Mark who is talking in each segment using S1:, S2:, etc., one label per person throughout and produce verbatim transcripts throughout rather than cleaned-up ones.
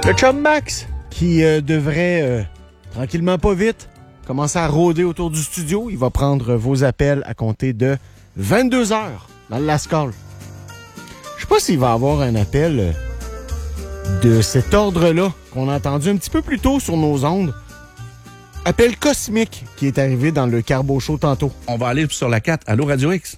S1: Le chum Max, qui euh, devrait, euh, tranquillement pas vite, commencer à rôder autour du studio. Il va prendre vos appels à compter de vingt-deux heures dans le Last Call. Je sais pas s'il va avoir un appel euh, de cet ordre-là qu'on a entendu un petit peu plus tôt sur nos ondes. Appel cosmique qui est arrivé dans le Carbo Show tantôt.
S2: On va aller sur la quatre. Allô, Radio X?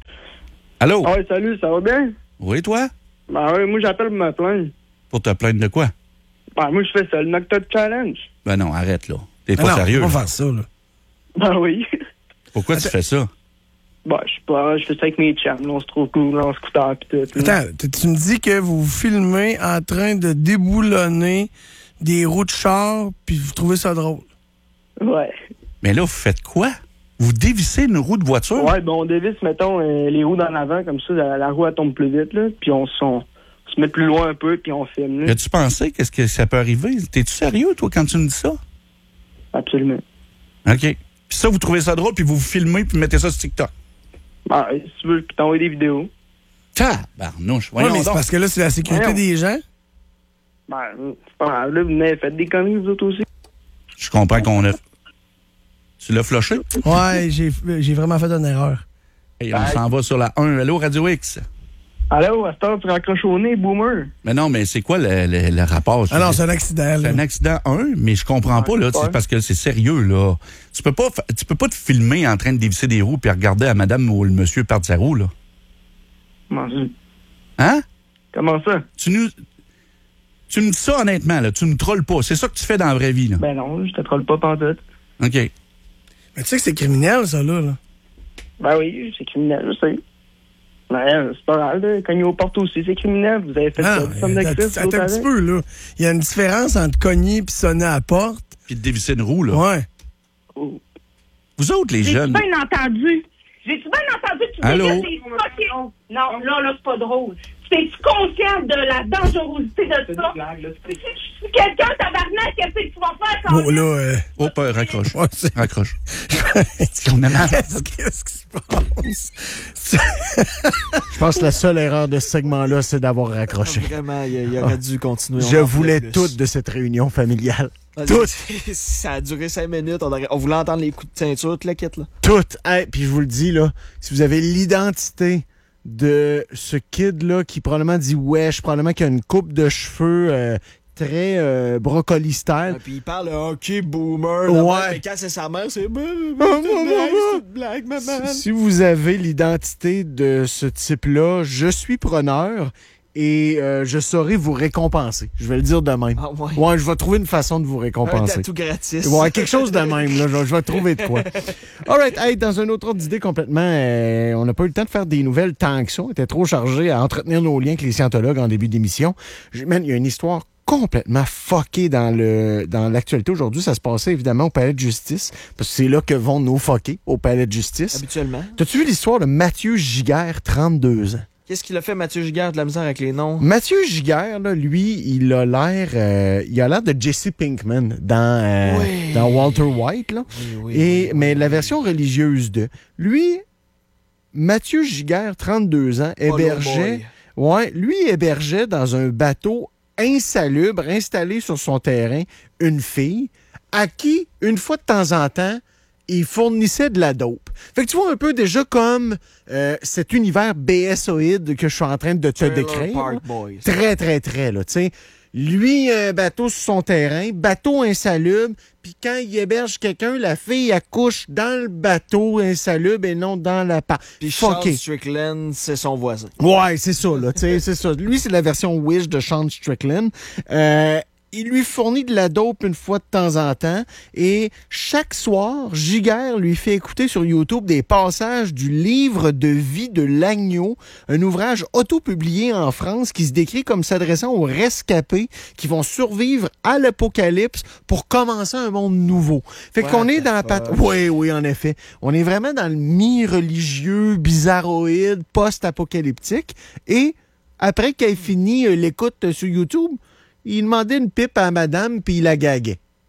S2: Allô?
S3: Ah oui, salut, ça va bien?
S2: Oui, toi?
S3: Ben oui, moi j'appelle pour me plaindre.
S2: Pour te plaindre de quoi?
S3: Ben moi je fais ça, le Knock-Top Challenge.
S2: Ben non, arrête, là. T'es
S4: Ah
S2: pas
S4: non,
S2: sérieux.
S4: on va
S2: là.
S4: faire ça, là.
S3: Ben oui.
S2: Pourquoi
S4: Attends.
S2: tu fais ça?
S3: Ben je sais pas, je fais ça avec mes chums, là, on se trouve cool, là, en scooter pis tout. là.
S4: Attends, tu tu me dis que vous vous filmez en train de déboulonner des roues de char, puis vous trouvez ça drôle.
S3: Ouais.
S2: Mais là, vous faites quoi? Vous dévissez une roue de voiture?
S3: Ouais, ben on dévisse, mettons, euh, les roues dans l'avant, comme ça, la, la roue elle tombe plus vite, là, puis on, se- on se met plus loin un peu, puis on filme, là.
S2: As-tu pensé qu'est-ce que ça peut arriver? T'es-tu sérieux, toi, quand tu me dis ça?
S3: Absolument.
S2: OK. Puis ça, vous trouvez ça drôle, puis vous vous filmez, puis mettez ça sur TikTok.
S3: Ben, si tu veux, puis t'envoies des vidéos.
S2: Tabarnouche.
S4: Ouais,
S2: Voyons
S4: mais c'est
S2: donc.
S4: parce que là, c'est la sécurité
S3: Voyons.
S4: des gens.
S3: Ben, c'est pas grave, là, vous venez, faites des conneries, vous autres aussi.
S2: Je comprends qu'on a... Tu l'as flushé?
S4: Ouais, j'ai j'ai vraiment fait une erreur.
S2: Hey, on s'en va sur la un. Allô, Radio X?
S3: Allô, à cette heure, tu raccroches au nez, boomer.
S2: Mais non, mais c'est quoi le, le- le rapport?
S4: Ah non, c'est un accident,
S2: C'est
S4: là.
S2: un accident, un, mais je comprends pas, là,
S3: ouais.
S2: c'est parce que c'est sérieux, là. Tu peux pas fa- tu peux pas te filmer en train de dévisser des roues puis regarder à madame ou le monsieur perdre sa roue, là.
S3: Comment ça?
S2: Hein?
S3: Comment ça?
S2: Tu nous... Tu me dis ça honnêtement, là. Tu me trolles pas. C'est ça que tu fais dans la vraie vie, là.
S3: Ben non, je te trolle pas pantoute.
S2: OK.
S4: Mais tu sais que c'est criminel, ça, là. là.
S3: Ben oui, c'est criminel, je sais. Ben, c'est pas grave, là. Cogner aux portes aussi, c'est criminel. Vous avez fait
S4: Ah,
S3: ça, du somme
S4: attends,
S3: d'actrice,
S4: attends un petit peu, là. Il y a une différence entre cogner et sonner à la porte.
S2: Puis de dévisser une roue, là.
S4: Ouais.
S2: Vous autres, les
S5: J'ai-tu
S2: jeunes...
S5: bien entendu? J'ai-tu bien entendu que tu
S2: Allô?
S5: dévisses des fucking... Non, là, là, c'est pas drôle. T'es-tu conscient de la dangerosité de ça? Si quelqu'un, tabarnak, qu'est-ce que tu vas faire quand
S4: Bon, là, euh,
S2: Oh, pas, raccroche.
S4: ouais, c'est-
S2: Raccroche. On a mal.
S4: Qu'est-ce qu'est-ce qui se passe?
S1: Je pense que la seule erreur de ce segment-là, c'est d'avoir raccroché.
S6: Vraiment, il, il aurait dû continuer. On
S1: Je
S6: en
S1: voulais
S6: plus.
S1: tout de cette réunion familiale.
S6: Ah,
S1: Tout.
S6: Ça a duré cinq minutes. On, aurait- on voulait entendre les coups de ceinture, toute la kit, là.
S1: Tout. Hey, puis je vous le dis, là, si vous avez l'identité de ce kid-là qui probablement dit wesh, probablement qu'il a une coupe de cheveux euh, très euh, brocoli style.
S6: Ah, puis il parle de hockey boomer.
S1: Ouais.
S6: là, mais quand c'est sa mère, c'est. C'est une blague, c'est une blague, maman.
S1: Si, si vous avez l'identité de ce type-là, je suis preneur et euh, je saurai vous récompenser. Je vais le dire de même.
S6: Ah, ouais.
S1: Ouais, je vais trouver une façon de vous
S6: Un
S1: récompenser.
S6: tatou gratis.
S1: Ouais, quelque chose de même, là. Je, je vais trouver de quoi. All right. Hey, dans un autre ordre d'idée complètement, euh, on n'a pas eu le temps de faire des nouvelles tant que ça. On était trop chargés à entretenir nos liens avec les scientologues en début d'émission. J'ai- Man, il y a une histoire complètement fuckée dans le dans l'actualité aujourd'hui. Ça se passait évidemment au palais de justice, parce que c'est là que vont nos fuckés, au palais de justice.
S6: Habituellement.
S1: T'as-tu vu l'histoire de Mathieu Giguère, trente-deux ans?
S6: Qu'est-ce qu'il a fait, Mathieu Giguère, de la misère avec les noms?
S1: Mathieu Giguère, là, lui, il a l'air euh, il a l'air de Jesse Pinkman dans, euh,
S6: Oui.
S1: dans Walter White, là.
S6: Oui, oui,
S1: Et,
S6: oui,
S1: mais la version religieuse de. Lui, Mathieu Giguère, trente-deux ans,
S6: Polo
S1: hébergeait. Ouais, lui hébergeait dans un bateau insalubre installé sur son terrain une fille à qui, une fois de temps en temps, il fournissait de la dope. Fait que tu vois un peu déjà comme euh, cet univers B S O-ide que je suis en train de te
S6: Trailer
S1: décrire.
S6: Park
S1: là.
S6: Boys.
S1: Très, très, très, là, tu sais. Lui, un bateau sur son terrain, bateau insalubre, puis quand il héberge quelqu'un, la fille accouche dans le bateau insalubre et non dans la part.
S6: Puis Charles
S1: Fucké.
S6: Strickland, c'est son voisin.
S1: Ouais, c'est ça, là, tu sais, c'est ça. Lui, c'est la version Wish de Sean Strickland. Euh, il lui fournit de la dope une fois de temps en temps et chaque soir, Giguère lui fait écouter sur YouTube des passages du livre de vie de l'agneau, un ouvrage auto-publié en France qui se décrit comme s'adressant aux rescapés qui vont survivre à l'apocalypse pour commencer un monde nouveau. Fait
S6: What
S1: qu'on est
S6: the
S1: dans la pat...
S6: fuck?
S1: Oui, oui, en effet. On est vraiment dans le mi-religieux, bizarroïde, post-apocalyptique et après qu'elle ait fini euh, l'écoute euh, sur YouTube, il demandait une pipe à madame, puis il la gaguait.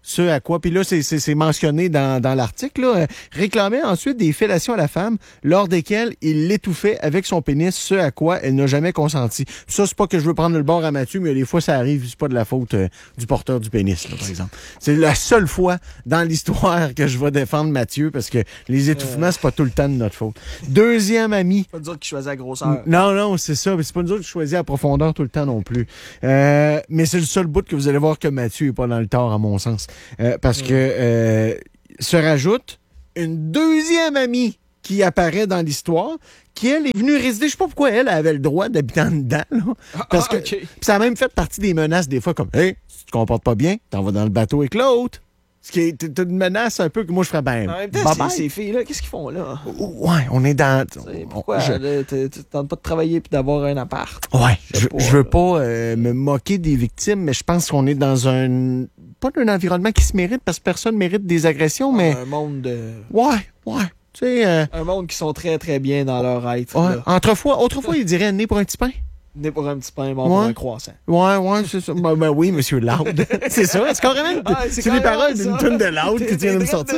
S1: Ce à quoi, puis là, c'est, c'est, c'est mentionné dans, dans l'article, là, euh, réclamait ensuite des fellations à la femme lors desquelles il l'étouffait avec son pénis, ce à quoi elle n'a jamais consenti. Ça, c'est pas que je veux prendre le bord à Mathieu, mais des fois, ça arrive, c'est pas de la faute euh, du porteur du pénis, là, par exemple. C'est la seule fois dans l'histoire que je vais défendre Mathieu, parce que les étouffements, euh... c'est pas tout le temps de notre faute. Deuxième ami.
S6: Pas dire qu'il choisit la grosseur.
S1: Non, non, c'est ça, mais c'est pas nous autres qui choisissons la profondeur tout le temps non plus. Euh, mais c'est le seul bout que vous allez voir que Mathieu est pas dans le tort, à mon sens. Euh, parce que euh, se rajoute une deuxième amie qui apparaît dans l'histoire, qui, elle, est venue résider. Je sais pas pourquoi elle avait le droit d'habiter en dedans. Là, parce
S6: ah,
S1: que
S6: okay.
S1: Ça a même fait partie des menaces des fois, comme « Hey, si tu te comportes pas bien, t'en vas dans le bateau avec l'autre. » Ce qui est une menace un peu que moi je ferais bien.
S6: En même temps, ces, ces filles-là, qu'est-ce qu'ils font là?
S1: Ouais, on est dans.
S6: T'sais, pourquoi
S1: je...
S6: euh, tu tentes pas de travailler et d'avoir un appart?
S1: Ouais, je,
S6: pas,
S1: je veux pas euh, me moquer des victimes, mais je pense qu'on est dans un. Pas un environnement qui se mérite parce que personne mérite des agressions, mais.
S6: Un monde de.
S1: Ouais, ouais. Tu sais. Euh...
S6: Un monde qui sont très très bien dans leur être.
S1: Ouais. Autrefois, autrefois, ils diraient né pour un petit pain.
S6: Né pour un petit pain, mort
S1: ouais.
S6: pour un croissant.
S1: Ouais, ouais, c'est ça. Ben, ben oui, monsieur Loud. C'est ça. C'est carrément.
S6: Ah, c'est
S1: c'est les paroles d'une tonne de Loud que tu viens de me sortir.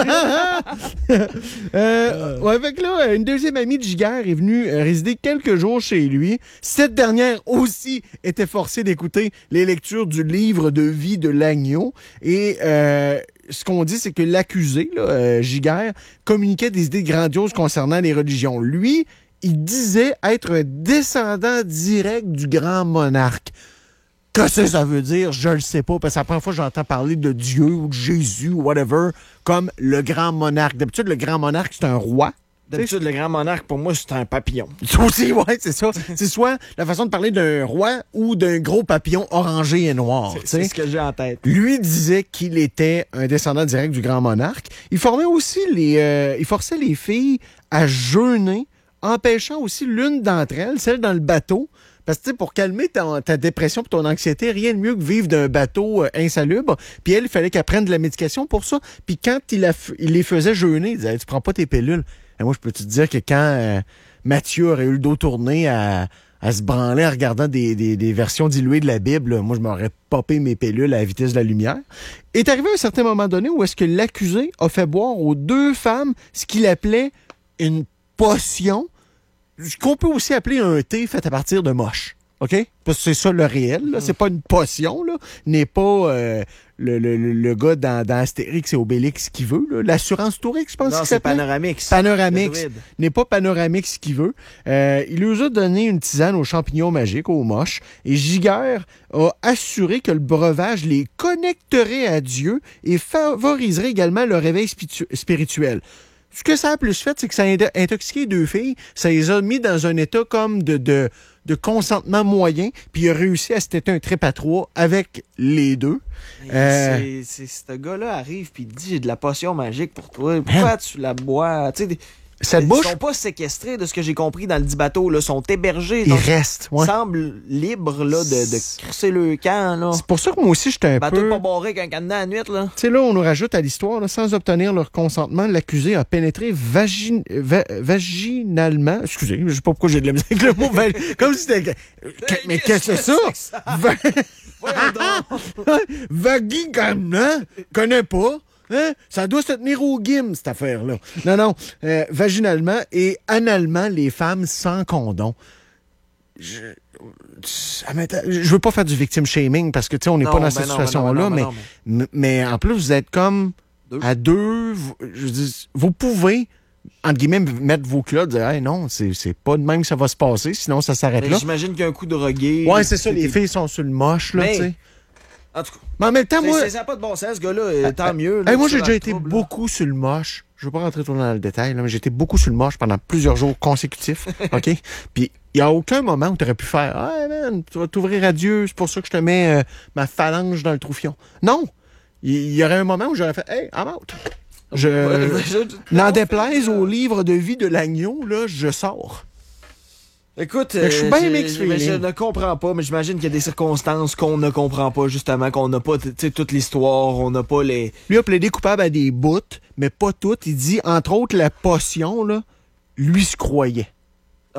S1: euh, ouais, fait que là, une deuxième amie de Giguère est venue résider quelques jours chez lui. Cette dernière aussi était forcée d'écouter les lectures du livre de vie de l'agneau. Et euh, ce qu'on dit, c'est que l'accusé, là, euh, Giguère, communiquait des idées grandioses concernant les religions. Lui, il disait être un descendant direct du grand monarque. Qu'est-ce que ça veut dire? Je le sais pas, parce que c'est la première fois que j'entends parler de Dieu ou de Jésus ou whatever comme le grand monarque. D'habitude, le grand monarque, c'est un roi.
S6: D'habitude, le grand monarque, pour moi, c'est un papillon.
S1: Ça aussi, ouais, c'est ça. C'est soit la façon de parler d'un roi ou d'un gros papillon orangé et noir.
S6: C'est, c'est ce que j'ai en tête.
S1: Lui disait qu'il était un descendant direct du grand monarque. Il formait aussi les... Euh, il forçait les filles à jeûner, empêchant aussi l'une d'entre elles, celle dans le bateau, parce que tu sais, pour calmer ta, ta dépression et ton anxiété, rien de mieux que vivre d'un bateau euh, insalubre. Puis elle, il fallait qu'elle prenne de la médication pour ça. Puis quand il, a, il les faisait jeûner, il disait hey, « Tu prends pas tes pilules. » Et moi, je peux te dire que quand euh, Mathieu aurait eu le dos tourné à, à se branler en regardant des, des, des versions diluées de la Bible, là, moi, je m'aurais popé mes pilules à la vitesse de la lumière. Est arrivé un certain moment donné où est-ce que l'accusé a fait boire aux deux femmes ce qu'il appelait une potion, qu'on peut aussi appeler un thé fait à partir de moche. OK? Parce que c'est ça le réel. Là. C'est pas une potion. Là. N'est pas euh, le, le, le gars dans, dans Astérix et Obélix qui veut. Là. L'assurance Tourix, je pense
S6: non,
S1: que
S6: c'est Panoramix.
S1: Panoramix. N'est pas Panoramix qui veut. Euh, il lui a donné une tisane aux champignons magiques, aux moches. Et Giguère a assuré que le breuvage les connecterait à Dieu et favoriserait également le réveil spitu- spirituel. Ce que ça a plus fait, c'est que ça a intoxiqué les deux filles. Ça les a mis dans un état comme de, de, de consentement moyen. Puis il a réussi à se têter un trip à trois avec les deux.
S6: Euh... C'est, c'est, ce gars-là arrive puis il dit « J'ai de la potion magique pour toi. Pourquoi hein? Tu la bois? » Tu sais, des...
S1: Cette bouche?
S6: Ils sont pas séquestrés, de ce que j'ai compris dans le dit bateau. Ils sont hébergés.
S1: Ils restent.
S6: Ils ouais. semblent libres là, de, de crisser le camp. Là.
S1: C'est pour ça que moi aussi, j'étais un
S6: bateau
S1: peu...
S6: Bateau pas barré avec un cadenas à la nuit. Tu
S1: sais, là, on nous rajoute à l'histoire, là, sans obtenir leur consentement, l'accusé a pénétré vagin... va... vaginalement... Excusez, je sais pas pourquoi j'ai de la musique avec le mot... Vag... Comme si c'était... Mais qu'est-ce que c'est ça? Vaginalement? Connais pas? Hein? Ça doit se tenir au guim, cette affaire-là. Non, non. Euh, vaginalement et analement, les femmes sans condom. Je... Je veux pas faire du victim shaming parce que, tu sais, on n'est pas dans ben cette non, situation-là, ben non, ben non, mais, mais... mais en plus, vous êtes comme deux. À deux. Vous, je dis, vous pouvez, entre guillemets, mettre vos culottes et dire, hey, non, c'est, c'est pas de même que ça va se passer, sinon ça s'arrête mais là.
S6: J'imagine qu'il y a un coup de regué.
S1: Ouais, c'est ça, les filles sont sur le moche, là, tu sais.
S6: En tout cas.
S1: Mais en même temps, moi.
S6: Ça n'a pas de bon sens, ce gars-là. Euh, tant mieux.
S1: Là, hey, moi, j'ai déjà été trouble, beaucoup là. Sur le moche. Je ne veux pas rentrer trop dans le détail, là, mais j'ai été beaucoup sur le moche pendant plusieurs jours consécutifs. OK? Puis, il n'y a aucun moment où tu aurais pu faire ah, hey, man, tu vas t'ouvrir à Dieu, c'est pour ça que je te mets euh, ma phalange dans le troufion. Non! Il y, y aurait un moment où j'aurais fait hey, I'm out. Je. N'en déplaise au livre de vie de l'agneau, là, je sors.
S6: Écoute,
S1: je suis bien mixed
S6: je, je ne comprends pas, mais j'imagine qu'il y a des circonstances qu'on ne comprend pas, justement, qu'on n'a pas toute l'histoire, on n'a pas les...
S1: Lui a plaidé coupable à des bouts, mais pas toutes. Il dit, entre autres, la potion, là, lui se croyait.
S6: Ah.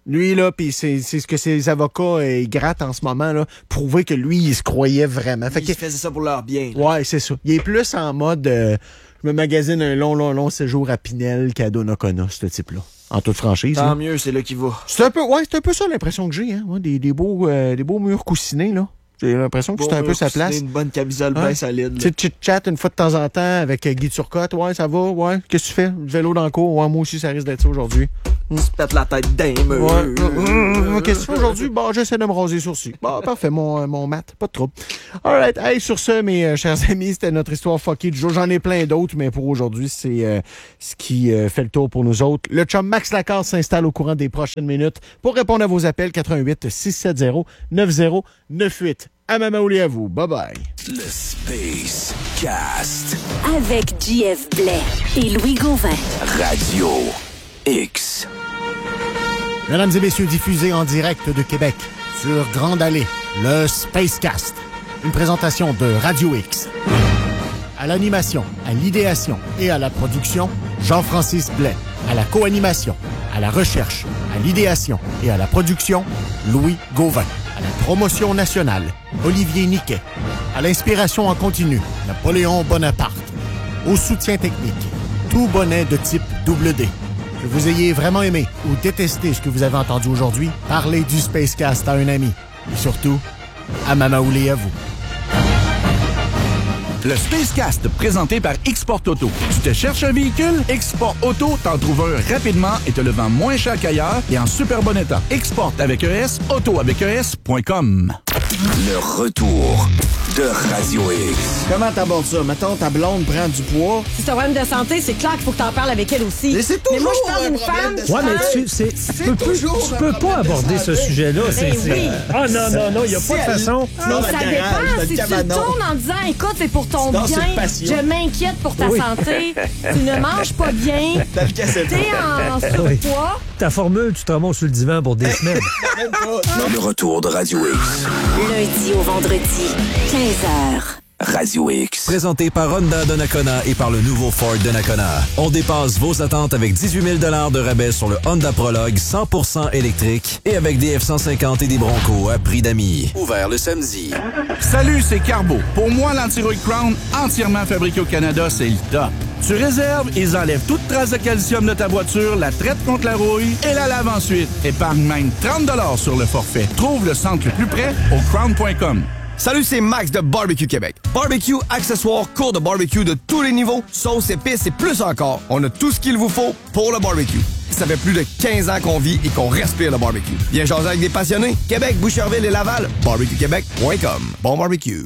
S1: Lui, là, puis c'est, c'est ce que ses avocats euh, ils grattent en ce moment, là, prouver que lui, il se croyait vraiment. Fait
S6: Il
S1: que,
S6: faisait ça pour leur bien. Là.
S1: ouais, c'est ça. Il est plus en mode, euh, je me magasine un long, long, long séjour à Pinel qu'à Donnacona, ce type-là. En toute franchise.
S6: Tant
S1: là.
S6: mieux, c'est là qu'il va.
S1: C'est un peu, ouais, c'est un peu ça l'impression que j'ai, hein. Ouais, des, des beaux, euh, des beaux murs coussinés, là. J'ai l'impression que
S6: Bon,
S1: c'est un peu sa
S6: c'est
S1: place.
S6: une bonne camisole bien
S1: Ouais.
S6: solide.
S1: Tu sais, chit-chat une fois de temps en temps avec euh, Guy Turcotte. Ouais, ça va, ouais. Qu'est-ce que tu fais? Du vélo dans le cours. Ouais, moi aussi, ça risque d'être ça aujourd'hui.
S6: Tu te pètes la tête d'un mur.
S1: Ouais. Euh, Qu'est-ce que tu fais aujourd'hui? Bon, j'essaie de me raser les sourcils. Bon, parfait, mon, euh, mon mat. Pas de trouble. Alright. Hey, sur ce, mes euh, chers amis, c'était notre histoire fuckée du jour. J'en ai plein d'autres, mais pour aujourd'hui, c'est euh, ce qui euh, fait le tour pour nous autres. Le chum Max Lacasse s'installe au courant des prochaines minutes pour répondre à vos appels. quatre-vingt-huit six sept zéro neuf zéro neuf huit. À Mamaouli à vous. Bye bye.
S7: Le Space Cast.
S8: Avec J F Blais et Louis Gauvin.
S7: Radio X.
S1: Mesdames et messieurs, diffusé en direct de Québec sur Grande Allée, le Spacecast. Une présentation de Radio X. À l'animation, à l'idéation et à la production, Jean-Francis Blais. À la co-animation, à la recherche, à l'idéation et à la production, Louis Gauvin. À la promotion nationale, Olivier Niquet. À l'inspiration en continu, Napoléon Bonaparte. Au soutien technique, tout bonnet de type double D. Que vous ayez vraiment aimé ou détesté ce que vous avez entendu aujourd'hui, parlez du Spacecast à un ami. Et surtout, à Mamaouli à vous.
S2: Le Spacecast, présenté par Export Auto. Tu te cherches un véhicule? Export Auto t'en trouve un rapidement et te le vend moins cher qu'ailleurs et en super bon état. Export avec E S, auto avec E S point com.
S7: Le retour de Radio X.
S6: Comment t'abordes ça? Mettons, ta blonde prend du poids.
S9: Si c'est un problème de santé, c'est clair qu'il faut que t'en parles avec elle aussi.
S6: Mais c'est
S9: Mais moi, je
S6: toujours
S9: parle
S6: un
S9: d'une
S6: problème
S9: femme.
S6: de
S10: Ouais, mais
S6: santé.
S10: tu, c'est, tu
S6: C'est
S10: peux, plus-
S6: toujours
S10: tu
S6: un
S10: peux
S6: problème
S10: pas
S6: de
S10: aborder ce
S6: santé.
S10: sujet-là. C'est,
S9: Ben
S10: c'est-
S9: oui.
S10: Ah non, non, non, il n'y a pas de façon.
S9: Mais
S6: dans
S9: ça
S6: le garage,
S9: dépend.
S6: dans le
S9: Si tu le
S6: cabanon.
S9: tournes en disant, écoute, c'est pour ton
S6: Dans
S9: bien,
S6: une passion.
S9: je m'inquiète pour ta
S10: Oui.
S9: santé, tu ne manges pas bien,
S6: T'as le cassette.
S9: t'es en surpoids.
S10: Ta formule, tu te ramasses sur le divan pour des semaines.
S6: Même pas.
S7: Le retour de Radio X.
S8: Lundi au vendredi, quinze heures.
S7: Radio X. Présenté par Honda Donnacona et par le nouveau Ford Donnacona. On dépasse vos attentes avec dix-huit mille dollars de rabais sur le Honda Prologue cent pour cent électrique et avec des F cent cinquante et des Bronco à prix d'amis. Ouvert le samedi.
S2: Salut, c'est Carbo. Pour moi, l'anti-rouille Crown, entièrement fabriqué au Canada, c'est le top. Tu réserves, ils enlèvent toute trace de calcium de ta voiture, la traitent contre la rouille et la lavent ensuite. Épargne même trente dollars sur le forfait. Trouve le centre le plus près au crown point com.
S11: Salut, c'est Max de Barbecue Québec. Barbecue, accessoires, cours de barbecue de tous les niveaux, sauces, épices et plus encore. On a tout ce qu'il vous faut pour le barbecue. Ça fait plus de quinze ans qu'on vit et qu'on respire le barbecue. Viens jaser avec des passionnés. Québec, Boucherville et Laval. barbecue québec point com. Bon barbecue.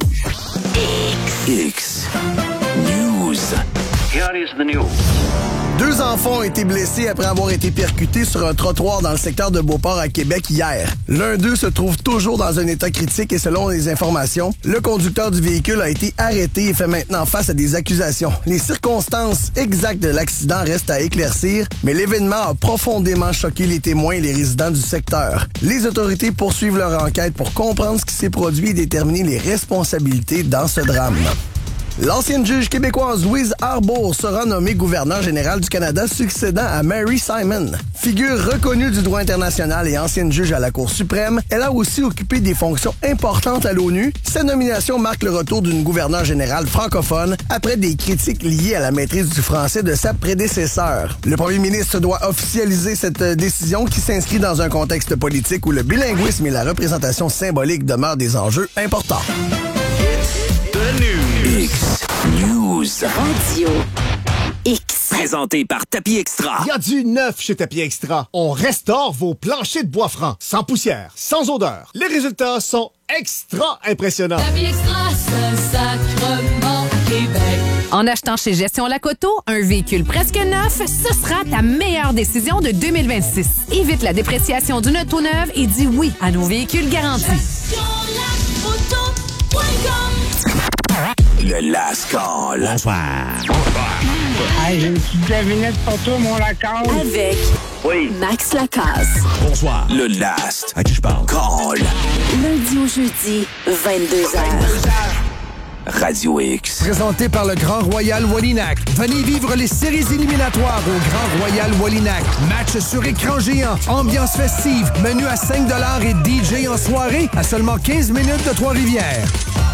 S7: X. News.
S12: Here is the news.
S4: Deux enfants ont été blessés après avoir été percutés sur un trottoir dans le secteur de Beauport à Québec hier. L'un d'eux se trouve toujours dans un état critique et selon les informations, le conducteur du véhicule a été arrêté et fait maintenant face à des accusations. Les circonstances exactes de l'accident restent à éclaircir, mais l'événement a profondément choqué les témoins et les résidents du secteur. Les autorités poursuivent leur enquête pour comprendre ce qui s'est produit et déterminer les responsabilités dans ce drame. L'ancienne juge québécoise Louise Arbour sera nommée gouverneure générale du Canada, succédant à Mary Simon. Figure reconnue du droit international et ancienne juge à la Cour suprême, elle a aussi occupé des fonctions importantes à l'ONU. Sa nomination marque le retour d'une gouverneure générale francophone après des critiques liées à la maîtrise du français de sa prédécesseur. Le premier ministre doit officialiser cette décision qui s'inscrit dans un contexte politique où le bilinguisme et la représentation symbolique demeurent des enjeux importants.
S7: X. News.
S8: Radio X.
S7: Présenté par Tapis Extra.
S1: Il y a du neuf chez Tapis Extra. On restaure vos planchers de bois franc, sans poussière, sans odeur. Les résultats sont extra impressionnants.
S13: Tapis Extra, Saint-Sacrement, Québec.
S14: En achetant chez Gestion Lacoto, un véhicule presque neuf, ce sera ta meilleure décision de deux mille vingt-six. Évite la dépréciation d'une auto neuve et dis oui à nos véhicules garantis.
S7: Le Last Call.
S2: Bonsoir.
S15: Hey, j'ai une petite devinette pour toi, mon Lacasse.
S8: Avec
S12: Oui.
S8: Max Lacasse.
S2: Bonsoir.
S7: Le Last.
S2: À qui je parle?
S7: Call.
S8: Lundi au jeudi, vingt-deux heures.
S7: Radio X.
S16: Présenté par le Grand Royal Wallinac. Venez vivre les séries éliminatoires au Grand Royal Wallinac. Match sur écran géant, ambiance festive, menu à cinq dollars et D J en soirée à seulement quinze minutes de Trois-Rivières.